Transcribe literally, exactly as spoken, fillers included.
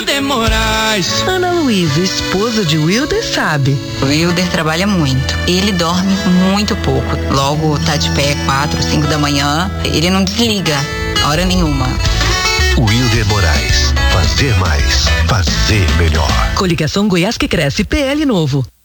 Wilder Moraes. Ana Luísa, esposa de Wilder, sabe. O Wilder trabalha muito. Ele dorme muito pouco. Logo tá de pé quatro, cinco da manhã. Ele não desliga hora nenhuma. Wilder Moraes. Fazer mais. Fazer melhor. Coligação Goiás que Cresce, P L Novo.